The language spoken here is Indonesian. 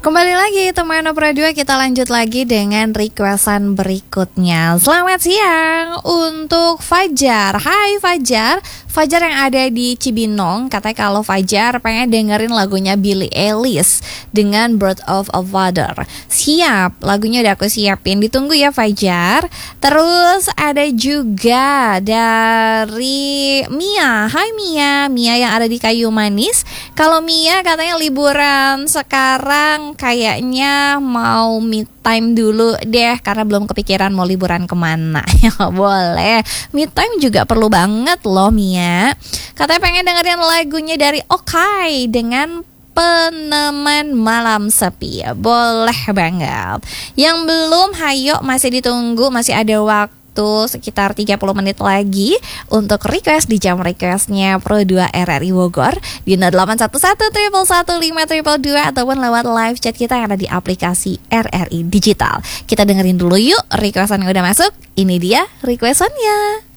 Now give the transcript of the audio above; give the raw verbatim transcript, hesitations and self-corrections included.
Kembali lagi teman Pro dua, kita lanjut lagi dengan requestan berikutnya. Selamat siang untuk Fajar. Hai Fajar, Fajar yang ada di Cibinong. Katanya kalau Fajar pengen dengerin lagunya Billie Eilish dengan Bird of a Feather. Siap, lagunya udah aku siapin, ditunggu ya Fajar. Terus ada juga dari Mia. Hai Mia, Mia yang ada di Kayu Manis. Kalau Mia katanya liburan sekarang kayaknya mau me time dulu deh, karena belum kepikiran mau liburan kemana. Ya boleh, me time juga perlu banget loh Mia. Katanya pengen dengerin lagunya dari Okai dengan Peneman Malam Sepi. Boleh banget. Yang belum, hayo masih ditunggu, masih ada waktu sekitar tiga puluh menit lagi untuk request di jam requestnya Pro dua R R I Bogor di nol delapan satu satu satu satu lima dua dua ataupun lewat live chat kita yang ada di aplikasi R R I Digital. Kita dengerin dulu yuk requestan yang udah masuk. Ini dia requestannya.